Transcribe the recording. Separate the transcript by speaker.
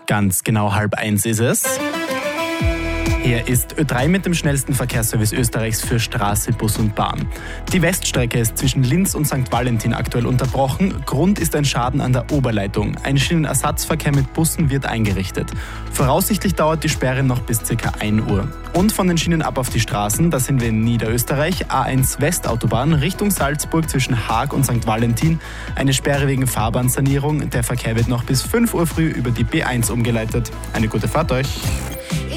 Speaker 1: Ganz genau 12:30 ist es. Hier ist Ö3 mit dem schnellsten Verkehrsservice Österreichs für Straße, Bus und Bahn. Die Weststrecke ist zwischen Linz und St. Valentin aktuell unterbrochen. Grund ist ein Schaden an der Oberleitung. Ein Schienenersatzverkehr mit Bussen wird eingerichtet. Voraussichtlich dauert die Sperre noch bis ca. 1 Uhr. Und von den Schienen ab auf die Straßen, da sind wir in Niederösterreich, A1 Westautobahn Richtung Salzburg zwischen Haag und St. Valentin. Eine Sperre wegen Fahrbahnsanierung. Der Verkehr wird noch bis 5 Uhr früh über die B1 umgeleitet. Eine gute Fahrt euch!